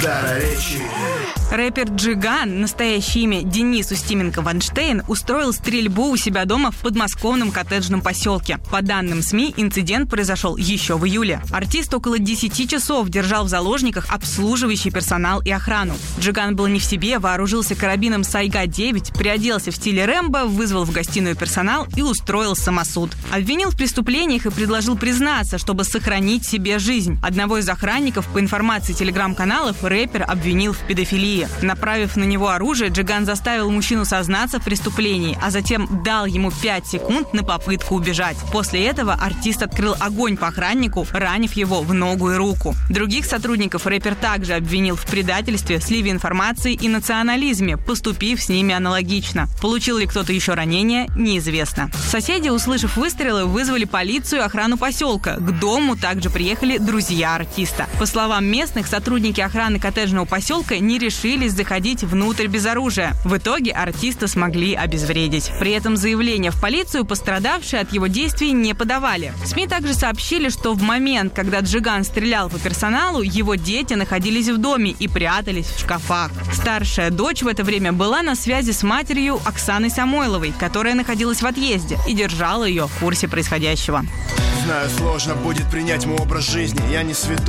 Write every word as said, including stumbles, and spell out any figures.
дара речи. Рэпер Джиган, настоящее имя Денис Устименко-Ванштейн, устроил стрельбу у себя дома в подмосковном коттеджном поселке. По данным СМИ, инцидент произошел еще в июле. Артист около десяти часов держал в заложниках обслуживающий персонал и охрану. Джиган был не в себе, вооружился карабином Сайга девять, приоделся в стиле Рэмбо, вызвал в гостиную персонал и устроил самосуд. Обвинил в преступлениях и предложил признаться, чтобы сохранить себе жизнь. Одного из охранников, по информации телеграм-каналов, рэпер обвинил в педофилии. Направив на него оружие, Джиган заставил мужчину сознаться в преступлении, а затем дал ему пять секунд на попытку убежать. После этого артист открыл огонь по охраннику, ранив его в ногу и руку. Других сотрудников рэпер также обвинил в предательстве, сливе информации и национализме, поступив с ними аналогично. Получил ли кто-то еще ранения, неизвестно. Соседи, услышав выстрелы, вызвали полицию и охрану поселка. К дому также приехали друзья артиста. По словам местных, сотрудники охраны коттеджного поселка не решили заходить внутрь без оружия. В итоге артиста смогли обезвредить. При этом заявление в полицию пострадавшие от его действий не подавали. СМИ также сообщили, что в момент, когда Джиган стрелял по персоналу, его дети находились в доме и прятались в шкафах. Старшая дочь в это время была на связи с матерью Оксаной Самойловой, которая находилась в отъезде и держала ее в курсе происходящего. Знаю, сложно будет принять мой образ жизни. Я не святой.